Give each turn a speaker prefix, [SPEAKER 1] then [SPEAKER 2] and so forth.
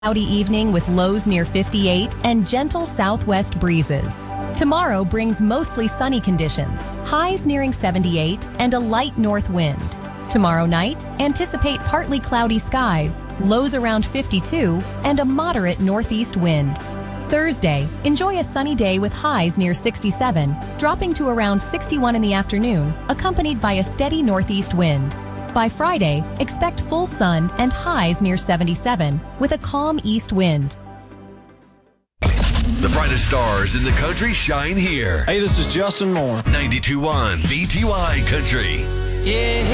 [SPEAKER 1] Cloudy evening with lows near 58 and gentle southwest breezes. Tomorrow brings mostly sunny conditions, highs nearing 78 and a light north wind. Tomorrow night, anticipate partly cloudy skies, lows around 52 and a moderate northeast wind. Thursday, enjoy a sunny day with highs near 67, dropping to around 61 in the afternoon, accompanied by a steady northeast wind. By Friday, expect full sun and highs near 77 with a calm east wind.
[SPEAKER 2] The brightest stars in the country shine here.
[SPEAKER 3] Hey, this is Justin Moore.
[SPEAKER 2] 92.1 VTY Country.
[SPEAKER 3] Yeah.